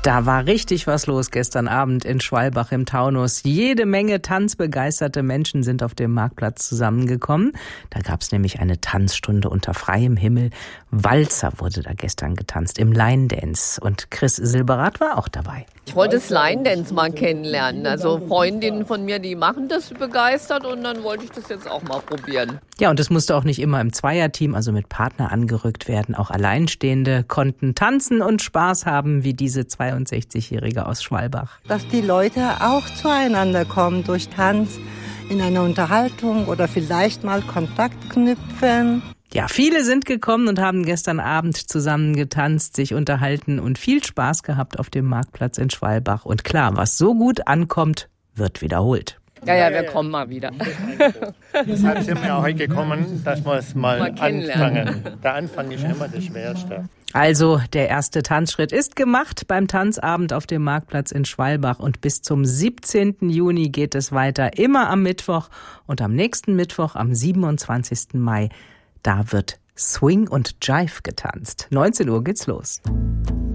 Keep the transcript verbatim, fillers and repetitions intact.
Da war richtig was los gestern Abend in Schwalbach im Taunus. Jede Menge tanzbegeisterte Menschen sind auf dem Marktplatz zusammengekommen. Da gab es nämlich eine Tanzstunde unter freiem Himmel. Walzer wurde da gestern getanzt im Line Dance. Und Chris Silberath war auch dabei. Ich wollte das Line Dance mal kennenlernen. Also Freundinnen von mir, die machen das begeistert und dann wollte ich das jetzt auch mal probieren. Ja, und es musste auch nicht immer im Zweierteam, also mit Partner angerückt werden. Auch Alleinstehende konnten tanzen und Spaß haben, wie diese zweiundsechzigjährige aus Schwalbach. Dass die Leute auch zueinander kommen durch Tanz in einer Unterhaltung oder vielleicht mal Kontakt knüpfen. Ja, viele sind gekommen und haben gestern Abend zusammen getanzt, sich unterhalten und viel Spaß gehabt auf dem Marktplatz in Schwalbach. Und klar, was so gut ankommt, wird wiederholt. Ja, ja, wir kommen mal wieder. Deshalb sind wir auch heute gekommen, dass wir es mal, mal anfangen. Der Anfang ist immer das Schwerste. Also, der erste Tanzschritt ist gemacht beim Tanzabend auf dem Marktplatz in Schwalbach. Und bis zum siebzehnten Juni geht es weiter, immer am Mittwoch. Und am nächsten Mittwoch, am siebenundzwanzigsten Mai, da wird Swing und Jive getanzt. neunzehn Uhr geht's los.